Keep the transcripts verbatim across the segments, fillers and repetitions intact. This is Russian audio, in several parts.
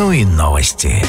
Ну и новости.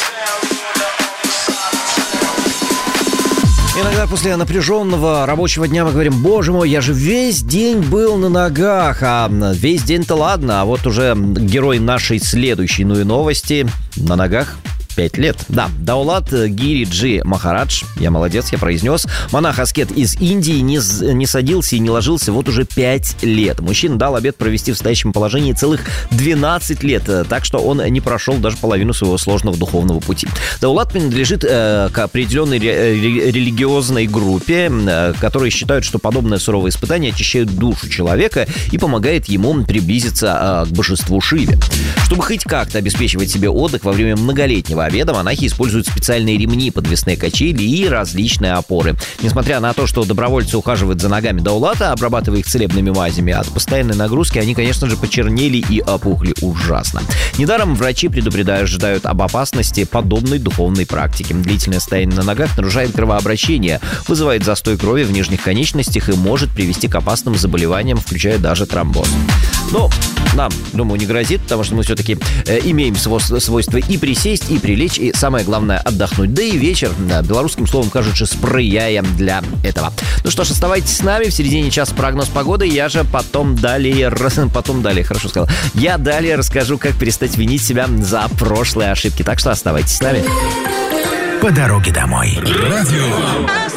Иногда после напряженного рабочего дня мы говорим: боже мой, я же весь день был на ногах. А весь день-то ладно, а вот уже герой нашей следующей ну и новости на ногах пять лет. Да, Даулат Гириджи Махарадж, я молодец, я произнес, монах-аскет из Индии, не, не садился и не ложился вот уже пять лет. Мужчина дал обет провести в стоящем положении целых двенадцать лет, так что он не прошел даже половину своего сложного духовного пути. Даулат принадлежит э, к определенной ре, ре, религиозной группе, э, которые считают, что подобное суровое испытание очищает душу человека и помогает ему приблизиться э, к божеству Шиве. Чтобы хоть как-то обеспечивать себе отдых во время многолетнего обеда, монахи используют специальные ремни, подвесные качели и различные опоры. Несмотря на то, что добровольцы ухаживают за ногами Даулата, обрабатывая их целебными мазями, от постоянной нагрузки они, конечно же, почернели и опухли ужасно. Недаром врачи предупреждают об опасности подобной духовной практики. Длительное стояние на ногах нарушает кровообращение, вызывает застой крови в нижних конечностях и может привести к опасным заболеваниям, включая даже тромбоз. Но нам, думаю, не грозит, потому что мы все-таки э, имеем свойство и присесть, и прилечь, и самое главное отдохнуть. Да и вечер, да, белорусским словом кажется, сприяем для этого. Ну что ж, оставайтесь с нами. В середине часа прогноз погоды. Я же потом далее, потом далее, хорошо сказал. Я далее расскажу, как перестать винить себя за прошлые ошибки. Так что оставайтесь с нами. По дороге домой. Радио